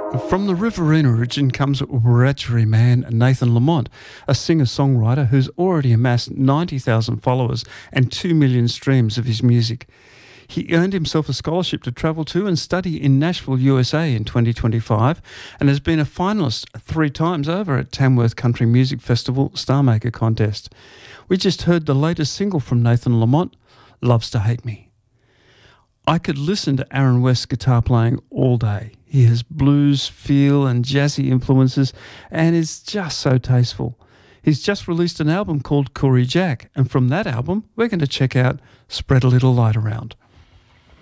From the Riverina region comes Wiradjuri man Nathan Lamont, a singer-songwriter who's already amassed 90,000 followers and 2 million streams of his music. He earned himself a scholarship to travel to and study in Nashville, USA in 2025 and has been a finalist 3 times over at Tamworth Country Music Festival Starmaker Contest. We just heard the latest single from Nathan Lamont, Loves to Hate Me. I could listen to Aaron West's guitar playing all day. He has blues, feel and jazzy influences and is just so tasteful. He's just released an album called Corey Jack, and from that album we're going to check out Spread a Little Light Around.